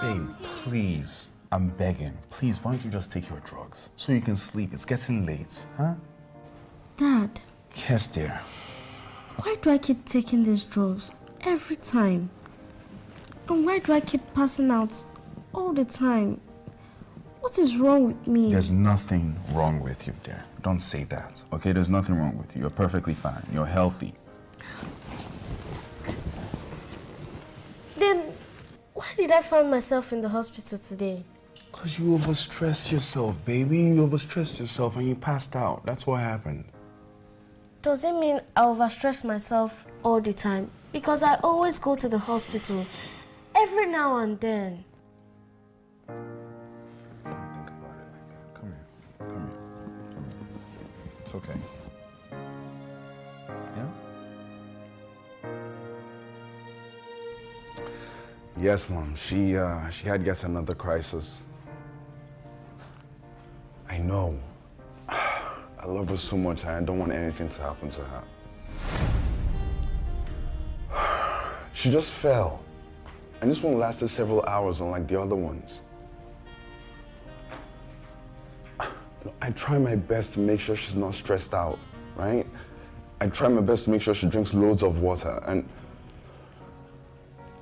Babe, please. I'm begging. Please, why don't you just take your drugs so you can sleep? It's getting late, huh? Dad. Yes, dear. Why do I keep taking these drugs every time? And why do I keep passing out all the time? What is wrong with me? There's nothing wrong with you, dear. Don't say that, okay? There's nothing wrong with you. You're perfectly fine. You're healthy. Then, why did I find myself in the hospital today? Because you overstressed yourself, baby. You overstressed yourself and you passed out. That's what happened. Does it mean I overstress myself all the time? Because I always go to the hospital every now and then. Don't think about it like that. Come here. Come here. Come here. It's okay. Yeah? Yes, Mom. She had yet another crisis. I know. I love her so much, I don't want anything to happen to her. She just fell. And this one lasted several hours, unlike the other ones. I try my best to make sure she's not stressed out, right? I try my best to make sure she drinks loads of water, and